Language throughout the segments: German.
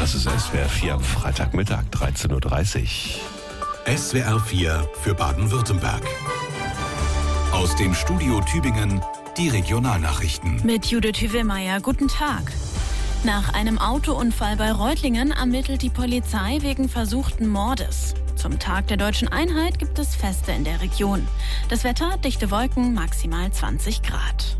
Das ist SWR 4 am Freitagmittag, 13.30 Uhr. SWR 4 für Baden-Württemberg. Aus dem Studio Tübingen die Regionalnachrichten. Mit Judith Hüvelmeier, guten Tag. Nach einem Autounfall bei Reutlingen ermittelt die Polizei wegen versuchten Mordes. Zum Tag der Deutschen Einheit gibt es Feste in der Region. Das Wetter, dichte Wolken, maximal 20 Grad.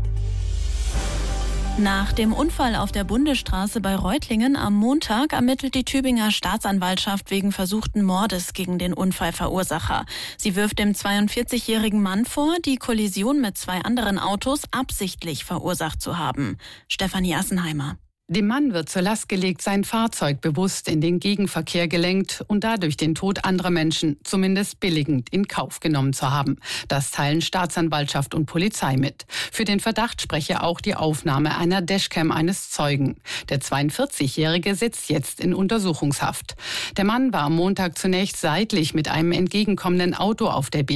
Nach dem Unfall auf der Bundesstraße bei Reutlingen am Montag ermittelt die Tübinger Staatsanwaltschaft wegen versuchten Mordes gegen den Unfallverursacher. Sie wirft dem 42-jährigen Mann vor, die Kollision mit 2 anderen Autos absichtlich verursacht zu haben. Stefanie Assenheimer. Dem Mann wird zur Last gelegt, sein Fahrzeug bewusst in den Gegenverkehr gelenkt und dadurch den Tod anderer Menschen zumindest billigend in Kauf genommen zu haben. Das teilen Staatsanwaltschaft und Polizei mit. Für den Verdacht spreche auch die Aufnahme einer Dashcam eines Zeugen. Der 42-Jährige sitzt jetzt in Untersuchungshaft. Der Mann war am Montag zunächst seitlich mit einem entgegenkommenden Auto auf der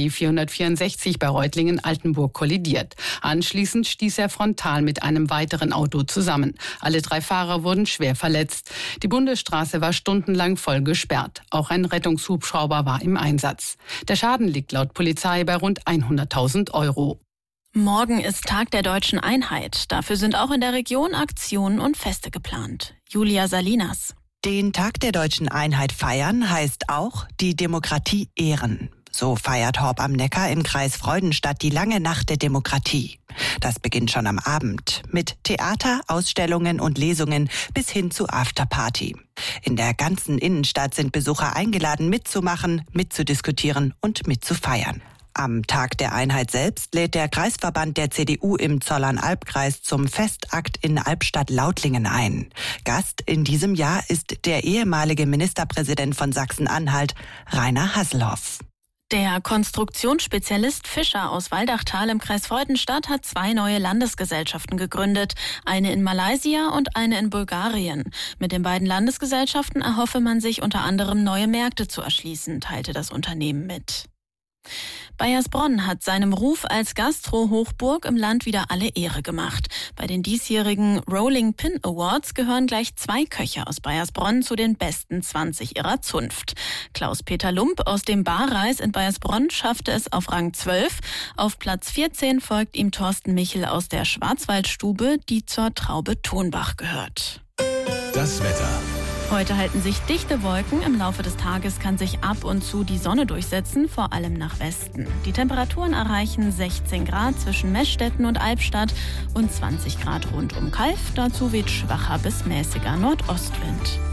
B464 bei Reutlingen-Altenburg kollidiert. Anschließend stieß er frontal mit einem weiteren Auto zusammen. Alle 3 Fahrer wurden schwer verletzt. Die Bundesstraße war stundenlang voll gesperrt. Auch ein Rettungshubschrauber war im Einsatz. Der Schaden liegt laut Polizei bei rund 100.000 €. Morgen ist Tag der Deutschen Einheit. Dafür sind auch in der Region Aktionen und Feste geplant. Julia Salinas. Den Tag der Deutschen Einheit feiern heißt auch die Demokratie ehren. So feiert Horb am Neckar im Kreis Freudenstadt die lange Nacht der Demokratie. Das beginnt schon am Abend mit Theater, Ausstellungen und Lesungen bis hin zu Afterparty. In der ganzen Innenstadt sind Besucher eingeladen, mitzumachen, mitzudiskutieren und mitzufeiern. Am Tag der Einheit selbst lädt der Kreisverband der CDU im Zollern-Albkreis zum Festakt in Albstadt-Lautlingen ein. Gast in diesem Jahr ist der ehemalige Ministerpräsident von Sachsen-Anhalt, Rainer Hasselhoff. Der Konstruktionsspezialist Fischer aus Waldachtal im Kreis Freudenstadt hat 2 neue Landesgesellschaften gegründet. Eine in Malaysia und eine in Bulgarien. Mit den beiden Landesgesellschaften erhoffe man sich unter anderem neue Märkte zu erschließen, teilte das Unternehmen mit. Baiersbronn hat seinem Ruf als Gastro-Hochburg im Land wieder alle Ehre gemacht. Bei den diesjährigen Rolling Pin Awards gehören gleich 2 Köche aus Baiersbronn zu den besten 20 ihrer Zunft. Klaus-Peter Lump aus dem Barreis in Baiersbronn schaffte es auf Rang 12. Auf Platz 14 folgt ihm Thorsten Michel aus der Schwarzwaldstube, die zur Traube Thonbach gehört. Das Wetter. Heute halten sich dichte Wolken. Im Laufe des Tages kann sich ab und zu die Sonne durchsetzen, vor allem nach Westen. Die Temperaturen erreichen 16 Grad zwischen Meßstetten und Albstadt und 20 Grad rund um Calw. Dazu weht schwacher bis mäßiger Nordostwind.